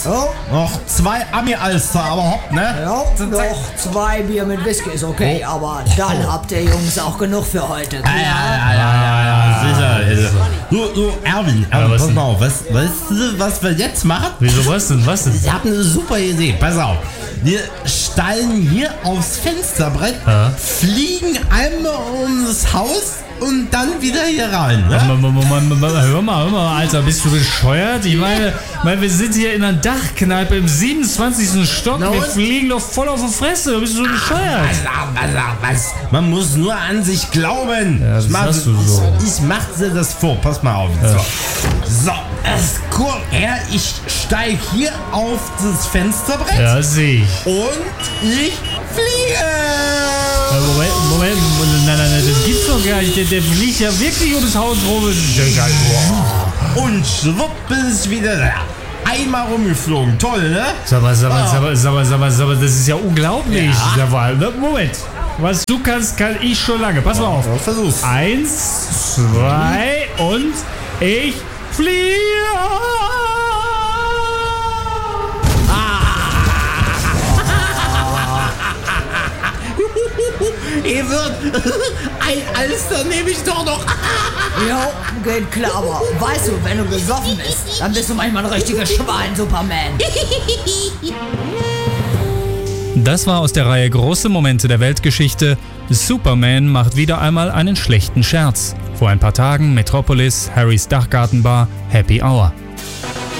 Ja. Noch 2 Ami-Alster, aber hopp, ne? Ja, noch 2 Bier mit Whisky ist okay, aber dann habt ihr Jungs auch genug für heute. Klar? Ja, sicher. Du, Erwin, was pass denn? mal auf, weißt du, was wir jetzt machen? Wieso, was denn? Ich habe eine super Idee, pass auf. Wir steigen hier aufs Fensterbrett, Ja. fliegen einmal ums Haus und dann wieder hier rein. Ne? Hör mal, Alter, bist du bescheuert? Ich meine, wir sind hier in einer Dachkneipe im 27. Stock. Na Wir und? fliegen doch voll auf die Fresse. Bist du bescheuert? Was? Man muss nur an sich glauben. Ja, das sagst du so. Ich mach dir das vor. Pass mal auf. So, guck her, ich steig hier auf das Fensterbrett Ja, sehe ich. und ich fliege. Moment, nein, das gibt's doch gar nicht. Der fliegt ja wirklich um das Haus rum. Und schwupp ist wieder da. Einmal rumgeflogen. Toll, ne? Sag mal, das ist ja unglaublich. Moment. Was du kannst, kann ich schon lange. Pass mal auf. Ja, versuch's. 1, 2 und ich fliege. Ihr wird ein Alster nehme ich doch noch. Jo, geht klar, aber weißt du, wenn du besoffen bist, dann bist du manchmal ein richtiger Schwein, Superman. Das war aus der Reihe Große Momente der Weltgeschichte. Superman macht wieder einmal einen schlechten Scherz. Vor ein paar Tagen Metropolis, Harrys Dachgartenbar, Happy Hour.